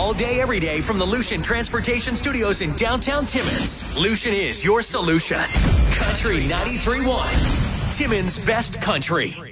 all day, every day from the Lucian Transportation Studios in downtown Timmins. Lucian is your solution. Country 93.1. Timmins' best country.